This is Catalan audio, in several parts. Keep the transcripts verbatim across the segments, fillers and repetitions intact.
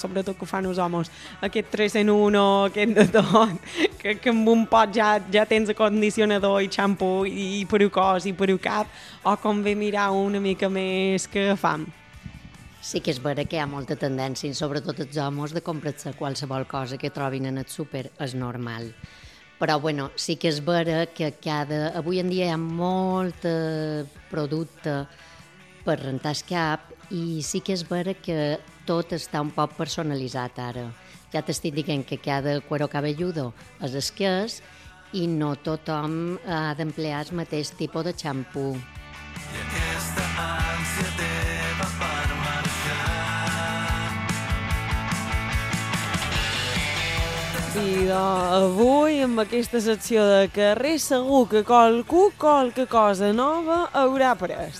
sobretot que fan els homes, aquest tres en uno, aquest de tot, que, que amb un pot ja, ja tens acondicionador i xampú i, i per cos i per cap, o convé mirar una mica més que fam. Sí que és vera que hi ha molta tendència, sobretot els homes, de comprar-se qualsevol cosa que trobin en el súper, és normal. Però, bueno, sí que és vera que cada... avui en dia hi ha molt producte per rentar el cap i sí que és vera que tot està un poc personalitzat ara. Ja t'estic dient que cada cuero cabelludo és el que és i no tothom ha d'emplear el mateix tipus de xampú. I aquesta ànsia teva per marxar. I de, avui, amb aquesta secció de carrer, segur que qualcú, qualque cosa nova haurà pres.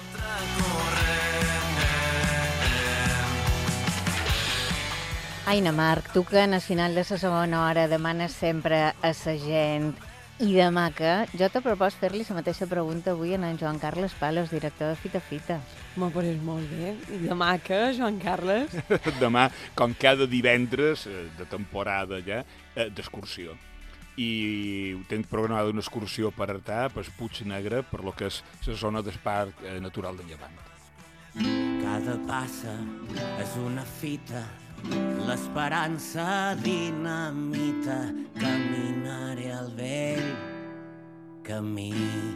Aina Marc, tu que en el final de la segona hora demanes sempre a la gent i demà que jo te propos fer-li la mateixa pregunta avui a en Joan Carles Palos, director de Fita Fita. M'ho pareix molt bé. I demà què, Joan Carles? Demà, com cada divendres de temporada ja, d'excursió. I tenc programada una excursió per Artà, per Puig Negre, per lo que és la zona del Parc Natural de Llevant. Cada passa és una fita, l'esperança dinamita, caminaré al vell camí.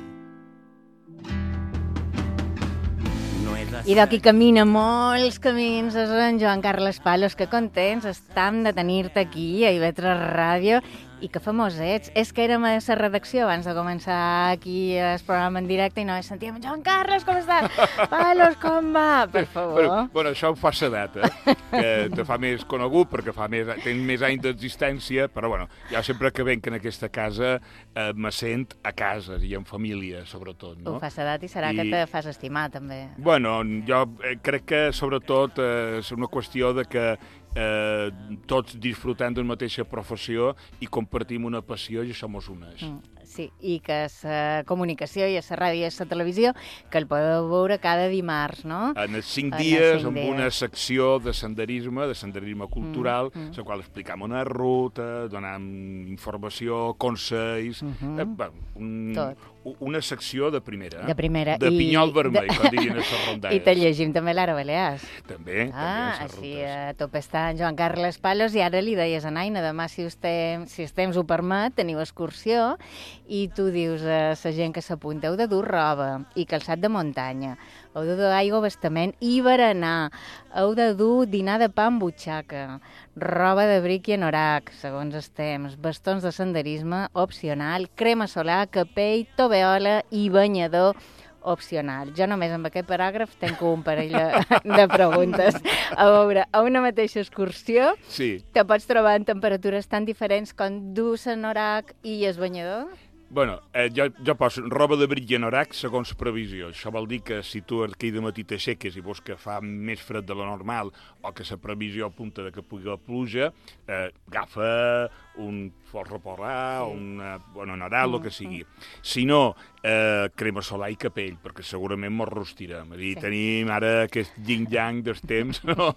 No he de I d'aquí camina molts camins és en Joan Carles Palos, que contents estam de tenir-te aquí a I V tres Ràdio. I que famós ets. És que érem a la redacció abans de començar aquí el programa en directe i no sentíem Joan Carles, com estàs? Palos, com va? Per favor. Bueno, bueno això em fa sedat, eh? Que te fa més conegut perquè fa més, tens més anys d'existència, però bueno, jo sempre que venc en aquesta casa eh, me sent a casa i en família, sobretot, no? Ho fas edat i serà I... que te fas estimar, també. Bueno, jo crec que sobretot eh, és una qüestió de que eh, tots disfrutant d'una mateixa professió i compartim una passió i som unes. Mm, sí, i que la comunicació i la ràdio i la televisió que el podeu veure cada dimarts, no? En els cinc en dies, cinc amb dies. una secció de senderisme, de senderisme cultural, mm, mm. la qual explicam una ruta, donam informació, consells, Mm-hmm. eh, bueno, un, Tot. una secció de primera. De primera. De I- pinyol vermell, de- com dirien a les rondalles. I te llegim també l'Ara Balears. També, Ah, també a les així rutes. a tope està en Joan Carles Palos i ara li deies a Naina, demà si, usted, si el temps ho permet, teniu excursió i tu dius a la gent que s'apunta, heu de dur roba i calçat de muntanya, heu de dur aigua, abastament i berenar, heu de dur dinar de pa amb butxaca, roba de bric i anorac, segons els temps, bastons de senderisme opcional, crema solar, capell, toveola i banyador opcional. Jo només amb aquest paràgraf tenc un parell de, de preguntes. A veure, a una mateixa excursió Sí. te pots trobar en temperatures tan diferents com dur l'anorac i el banyador? Bueno, eh, jo, jo poso roba de bric i anorac segons previsió. Això vol dir que si tu aquí de matí t'aixeques i veus que fa més fred de lo normal o que la previsió apunta de que pugui haver pluja, eh, agafa un forro porrà, sí. una, bueno, un aral, el que sigui. Si no, eh, crema solar i capell, perquè segurament mos rostirem. És a dir, Sí. tenim ara aquest yin-yang dels temps, no?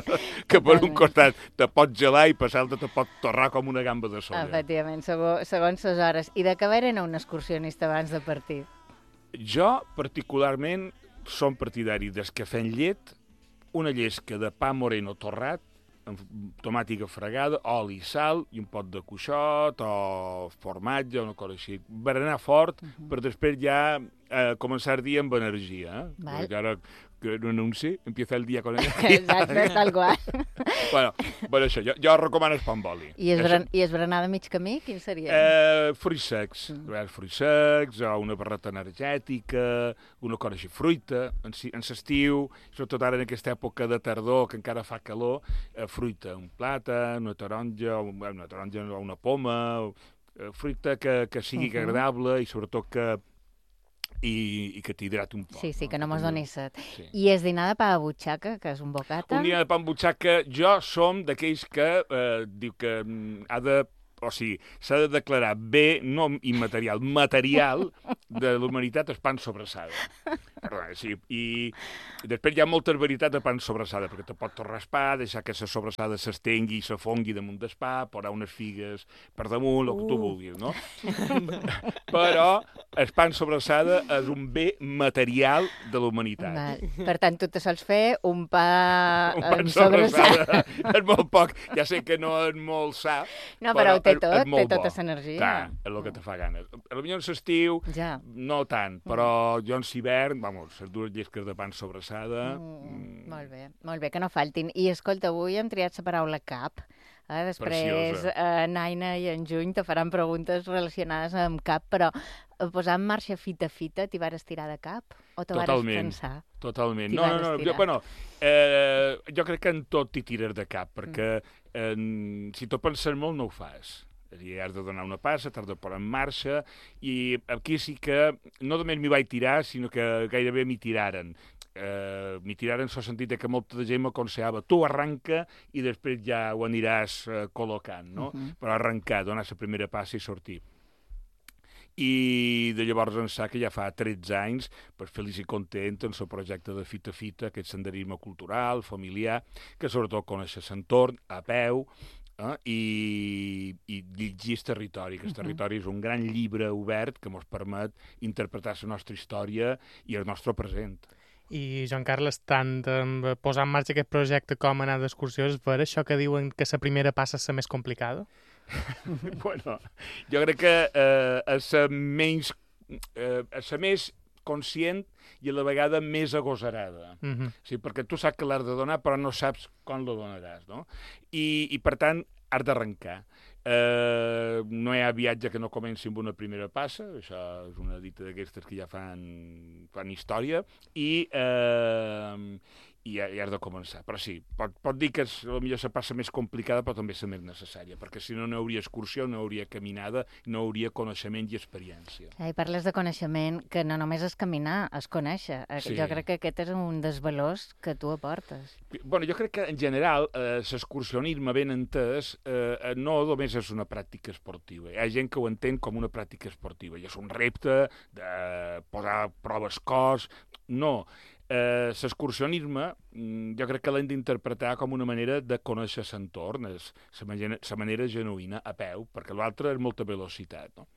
que per un costat te pot gelar i per l'altre te pot torrar com una gamba de solla. Efectivament, segons, segons les hores. I de què haver anar un excursionista abans de partir? Jo, particularment, som partidari d'escafè en llet, una llesca de pa moreno torrat, amb tomàtica fregada, oli, sal i un pot de cuixot o formatge o una cosa així. Berenar fort, uh -huh. per després ja eh, començar el dia amb energia. Eh? Val. Perquè ara que no anunci, empieza el dia con energia. Exacte, tal qual. bueno, bueno, això, jo, jo recomano el pa amb oli. I es, Això- bren, I es berenar de mig camí, quin seria? Eh, fruits secs, mm. fruits secs, o una barreta energètica, una cosa així, fruita, en, si- en l'estiu, sobretot ara en aquesta època de tardor, que encara fa calor, eh, fruita, un plàtan, una taronja, un- una taronja o una poma, o, eh, fruita que, que sigui Mhm. agradable i sobretot que i, i que t'hidrati un poc. Sí, sí, que no mos tingui- doni set. Sí. I és dinar de pa a butxaca, que és un bocata? Un dia de pa amb butxaca, jo som d'aquells que eh, diu que mm, ha de, o sigui, s'ha de declarar bé, no immaterial, material de la humanitat el pa en sobrassada. Perdona, sí, i després hi ha moltes varietats de pan sobrassada, perquè te pot raspar, deixar que la sobrassada s'estengui i s'afongui damunt del pa, posar unes figues per damunt, el que tu vulguis, no? Però el pan sobrassada és un bé material de la humanitat. Val. Per tant, tu te sols fer un pa, Un pan en sobrassada. sobrassada és molt poc, ja sé que no és molt sa, No, però ho té és- tot, és té molt tota bo. l'energia. Clar, és el que te fa ganes. Potser en l'estiu Ja. no tant, però jo en l'hivern, vamos, les dues llesques de pan sobrassada... Mm, molt bé, molt bé, que no faltin. I escolta, avui hem triat la paraula cap. Eh? Després, Preciosa. eh, Naina i en Juny te faran preguntes relacionades amb cap, però eh, posar en marxa fita-fita, t'hi vas tirar de cap? O te vas Totalment. pensar? Totalment. T'hi No, no, vas no, jo, estirar. bueno, eh, jo crec que en tot t'hi tires de cap, perquè eh, si tu penses molt no ho fas. És a dir, has de donar una passa, t'has de posar en marxa, i aquí sí que no només m'hi vaig tirar, sinó que gairebé m'hi tiraren. Eh, m'hi tiraren en el sentit de que molta gent m'aconsellava tu arranca i després ja ho aniràs eh, col·locant, no? Mhm. Però arrencar, donar la primera passa i sortir. I de llavors ençà que ja fa tretze anys, pues, feliç i content en el projecte de Fita Fita, aquest senderisme cultural, familiar, que sobretot coneix l'entorn a peu, eh, i, i llegir el territori, que el territori és un gran llibre obert que ens permet interpretar la nostra història i el nostre present. I, Joan Carles, tant de posar en marxa aquest projecte com anar d'excursió, és ver això que diuen que la primera passa és la més complicada? Bueno, jo crec que eh, és la menys, eh, és la més conscient i a la vegada més agosarada. Mm -hmm. Sí, perquè tu saps que l'has de donar, però no saps quan lo donaràs, no? I, i per tant, has d'arrencar. Eh, no hi ha viatge que no comenci amb una primera passa, això és una dita d'aquestes que ja fan, fan història, i, eh, i ja, ja has de començar. Però sí, pot, pot dir que és potser la passa més complicada, però també és la més necessària, perquè si no, no hi hauria excursió, no hi hauria caminada, no hi hauria coneixement i experiència. Ja, i parles de coneixement, que no només és caminar, és conèixer. Eh, Sí. Jo crec que aquest és un dels valors que tu aportes. Bueno, jo crec que, en general, eh, l'excursionisme ben entès eh, no només és una pràctica esportiva. Hi ha gent que ho entén com una pràctica esportiva, i és un repte de posar a prova el cos. No. Eh, l'excursionisme jo crec que l'hem d'interpretar com una manera de conèixer l'entorn, és la manera genuïna, a peu, perquè l'altre és molta velocitat, no?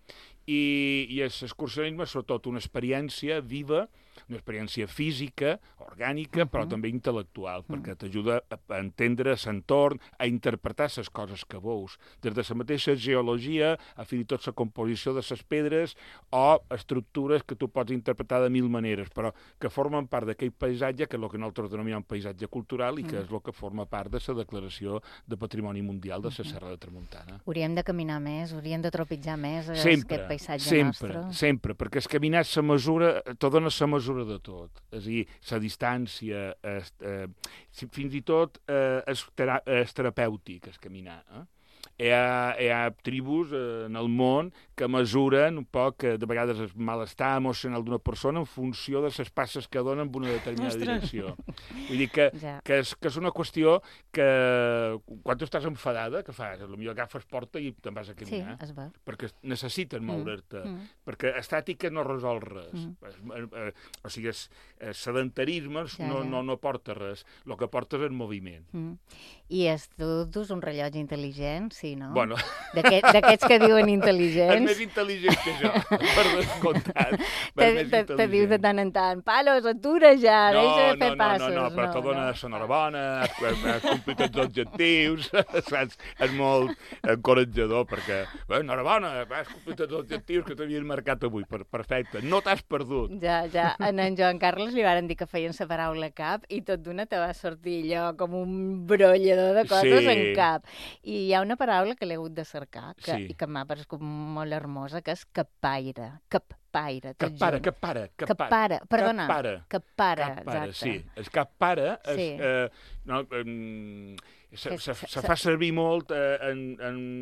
I, i l'excursionisme és sobretot una experiència viva, una experiència física, orgànica, però també intel·lectual, perquè t'ajuda a entendre l'entorn, a interpretar les coses que veus, des de la mateixa geologia, a fins i tot la composició de les pedres, o estructures que tu pots interpretar de mil maneres, però que formen part d'aquell paisatge, que és el que nosaltres denominem paisatge cultural, i que és el que forma part de la declaració de Patrimoni Mundial de la Serra de Tramuntana. Hauríem de caminar més, hauríem de tropitzar més Sempre, aquest paisatge sempre, nostre. sempre, perquè és caminar la mesura, te dona la mesura de tot. És a dir, la distància, és, eh, fins i tot eh, és, tera és terapèutic, és caminar. Eh? Hi ha, hi ha tribus eh, en el món que mesuren un poc, eh, de vegades, el malestar emocional d'una persona en funció de les passes que donen en una determinada Ostres. direcció. Vull dir que, Ja. que, és, que és una qüestió que, quan tu estàs enfadada, que fas? Potser agafes porta i te'n vas a Sí, caminar. es va. Perquè necessiten moure's-te, mm. perquè estàtica no resol res. Mm. Eh, eh, o sigui, és, eh, sedentarisme Ja, no, ja. no, no porta res, el que porta és el moviment. Mm. I és, tu dus un rellotge intel·ligent, sí, no? Bueno, D'aquest- D'aquests que diuen és intel·ligents. més intel·ligent que jo, per descomptat. Te, És més te, te diu de intel·ligent. tant en tant, Palos, atura ja, No, deixa de fer no, no, passos. no, no, però te dona l'enhorabona, has, has complit tots els objectius, saps? És molt encoratjador, perquè, bé, enhorabona, has complit tots els objectius que t'havien marcat avui, per, perfecte, no t'has perdut. Ja, ja, en en Joan Carles li varen dir que feien la paraula cap i tot d'una te va sortir allò com un brollador de coses Sí. en cap. I hi ha una paraula que l'he hagut de cercar que, Sí. i que m'ha paregut molt hermosa, que és capaire. Cappaire, tot Cap pare, junt. cap pare, cap pare. Cappare, perdona. Cap pare. Cappare, Cap pare, exacte. sí. El cap pare és, Sí. eh, no, em, se, Que se, se- se se- fa servir molt eh, en, en,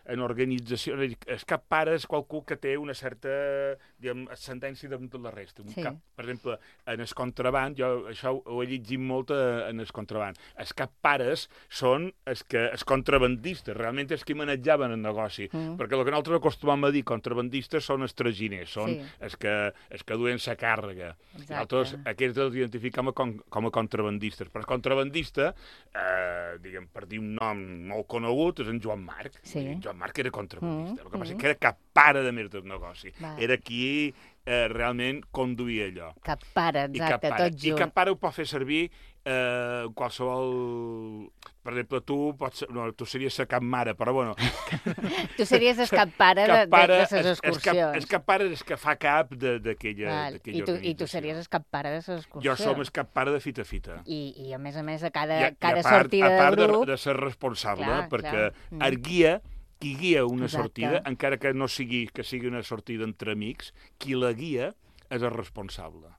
en organització... El cap pare és qualcú que té una certa, diguem, ascendència damunt de la resta. Un Sí. cap, per exemple, en el contraband, jo això ho he llegit molt en el contraband. Els cap pares són els, que, els contrabandistes, realment els que manejaven el negoci. Mm. Perquè el que nosaltres acostumam a dir contrabandistes són els traginers, són Sí. els, que, els que duen la càrrega. Exacte. Nosaltres aquests els identificam com, com a contrabandistes. Però el contrabandista, eh, diguem, per dir un nom molt conegut, és en Joan Marc. Sí. En Joan Marc era contrabandista. Mm, El que passa mm. és que era cap pare de més del negoci. Va. Era qui eh, realment conduïa allò. Cap pare, I cap exacte, pare. tot I junt. cap pare ho pot fer servir eh, qualsevol... Per exemple, tu, pots... no, tu series la cap mare, però bueno... Tu series el cap pare de, cap pare, de, de les el- excursions. El cap, el cap pare és que fa cap de- d'aquella Val. d'aquella I, tu, I tu organització. series el cap pare de les excursions. Jo som el cap pare de fita a fita. I, I, a més a més, a cada, I, a- cada i a part, sortida a part de grup... de, de ser responsable, Clar, perquè clar. Mm. el guia, qui guia una Exacte. sortida, encara que no sigui que sigui una sortida entre amics, qui la guia és el responsable.